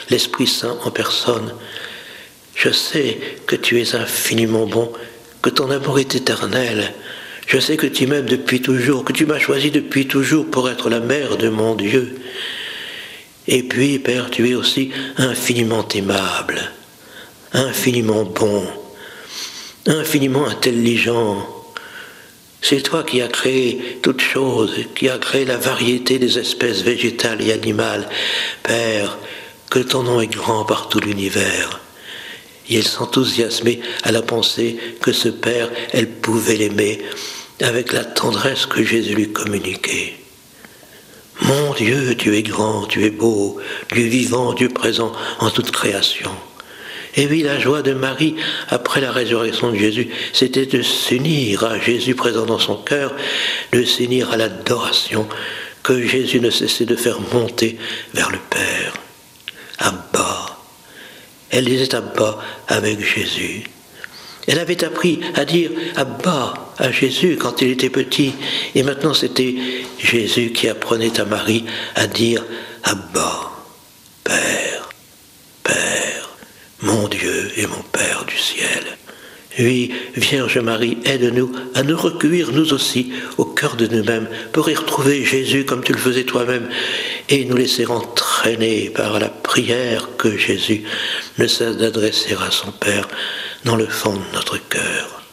l'Esprit Saint en personne. Je sais que tu es infiniment bon, que ton amour est éternel. Je sais que tu m'aimes depuis toujours, que tu m'as choisi depuis toujours pour être la mère de mon Dieu. Et puis, Père, tu es aussi infiniment aimable, infiniment bon, infiniment intelligent. C'est toi qui as créé toutes choses, qui as créé la variété des espèces végétales et animales. Père, que ton nom est grand par tout l'univers. Et elle s'enthousiasmait à la pensée que ce Père, elle pouvait l'aimer avec la tendresse que Jésus lui communiquait. Mon Dieu, tu es grand, tu es beau, Dieu vivant, Dieu présent en toute création. Et oui, la joie de Marie, après la résurrection de Jésus, c'était de s'unir à Jésus présent dans son cœur, de s'unir à l'adoration que Jésus ne cessait de faire monter vers le Père. Abba. Elle disait Abba avec Jésus. Elle avait appris à dire Abba à Jésus quand il était petit. Et maintenant, c'était Jésus qui apprenait à Marie à dire Abba, Père, Père, mon Dieu et mon Père du ciel. Oui, Vierge Marie, aide-nous à nous recueillir nous aussi au cœur de nous-mêmes pour y retrouver Jésus comme tu le faisais toi-même et nous laisser entraîner par la prière que Jésus ne cesse d'adresser à son Père dans le fond de notre cœur.